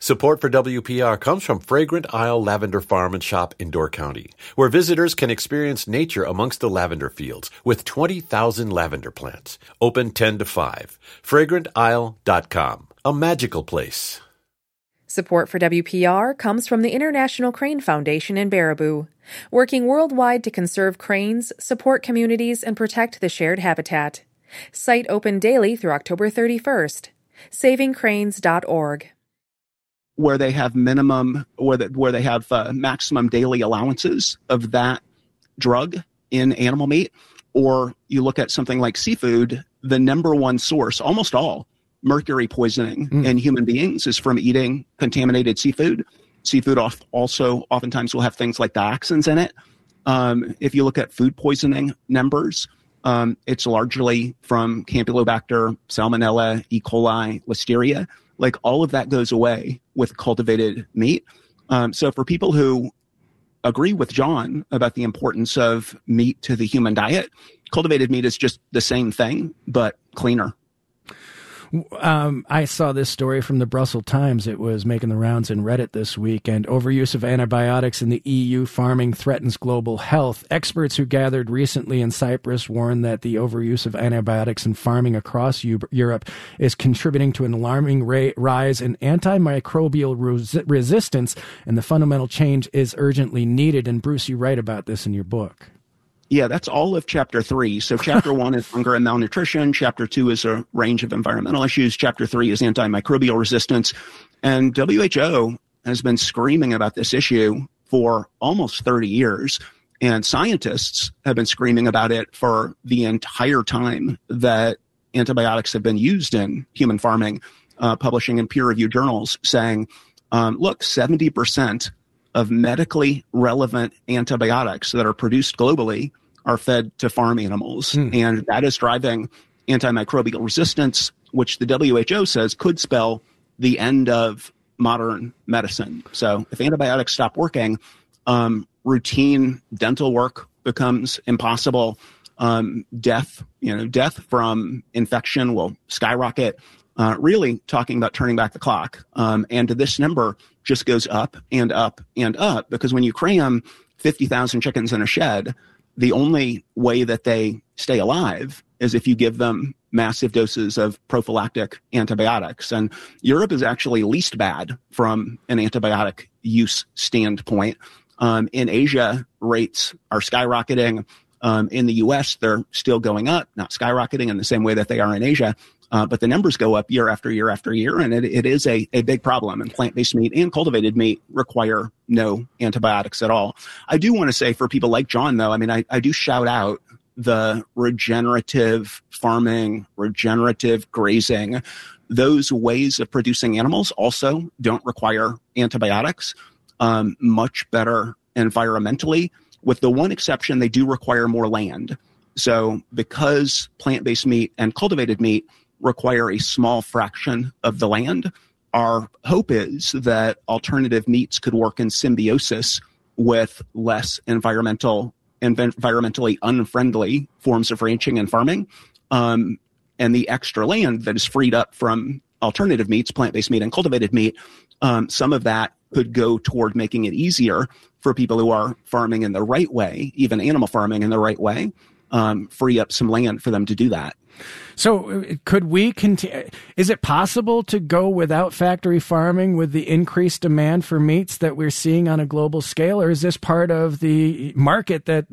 Support for WPR comes from Fragrant Isle Lavender Farm and Shop in Door County, where visitors can experience nature amongst the lavender fields with 20,000 lavender plants. Open 10 to 5. FragrantIsle.com. A magical place. Support for WPR comes from the International Crane Foundation in Baraboo, working worldwide to conserve cranes, support communities, and protect the shared habitat. Site open daily through October 31st. SavingCranes.org. Where they have maximum daily allowances of that drug in animal meat, or you look at something like seafood, the number one source, almost all mercury poisoning in human beings is from eating contaminated seafood. Seafood also oftentimes will have things like dioxins in it. If you look at food poisoning numbers, it's largely from Campylobacter, Salmonella, E. coli, Listeria. Like all of that goes away with cultivated meat. So for people who agree with John about the importance of meat to the human diet, cultivated meat is just the same thing, but cleaner. I saw this story from the Brussels Times. It was making the rounds in Reddit this week, and overuse of antibiotics in the EU farming threatens global health. Experts who gathered recently in Cyprus warned that the overuse of antibiotics in farming across Europe is contributing to an alarming rise in antimicrobial resistance, and the fundamental change is urgently needed. And Bruce, you write about this in your book. Yeah, that's all of Chapter 3. So Chapter 1 is hunger and malnutrition. Chapter 2 is a range of environmental issues. Chapter 3 is antimicrobial resistance. And WHO has been screaming about this issue for almost 30 years. And scientists have been screaming about it for the entire time that antibiotics have been used in human farming, publishing in peer-reviewed journals saying, look, 70% of medically relevant antibiotics that are produced globally are fed to farm animals. And that is driving antimicrobial resistance, which the WHO says could spell the end of modern medicine. So if antibiotics stop working, routine dental work becomes impossible. Death from infection will skyrocket. Really talking about turning back the clock. And this number just goes up and up and up, because when you cram 50,000 chickens in a shed, the only way that they stay alive is if you give them massive doses of prophylactic antibiotics. And Europe is actually least bad from an antibiotic use standpoint. In Asia, rates are skyrocketing. In the US, they're still going up, not skyrocketing in the same way that they are in Asia. But the numbers go up year after year after year, and it is a big problem. And plant-based meat and cultivated meat require no antibiotics at all. I do want to say for people like John, though, I mean, I do shout out the regenerative farming, regenerative grazing. Those ways of producing animals also don't require antibiotics, much better environmentally. With the one exception, they do require more land. So because plant-based meat and cultivated meat require a small fraction of the land, our hope is that alternative meats could work in symbiosis with less environmentally unfriendly forms of ranching and farming. And the extra land that is freed up from alternative meats, plant-based meat and cultivated meat, some of that could go toward making it easier for people who are farming in the right way, even animal farming in the right way, free up some land for them to do that. So could we continue? Is it possible to go without factory farming with the increased demand for meats that we're seeing on a global scale, or is this part of the market that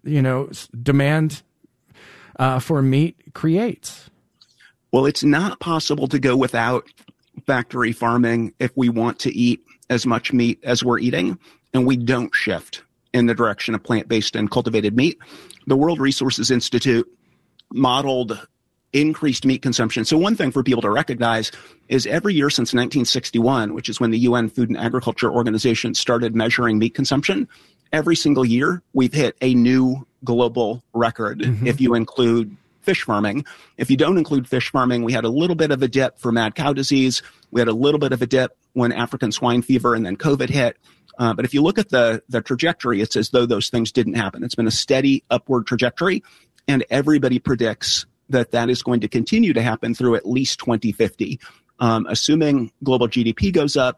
demand for meat creates? Well, it's not possible to go without factory farming if we want to eat as much meat as we're eating, and we don't shift in the direction of plant-based and cultivated meat. The World Resources Institute modeled increased meat consumption. So one thing for people to recognize is every year since 1961, which is when the UN Food and Agriculture Organization started measuring meat consumption, every single year we've hit a new global record if you include fish farming. If you don't include fish farming, we had a little bit of a dip for mad cow disease. We had a little bit of a dip when African swine fever and then COVID hit. But if you look at the trajectory, it's as though those things didn't happen. It's been a steady upward trajectory, and everybody predicts that is going to continue to happen through at least 2050. Assuming global GDP goes up,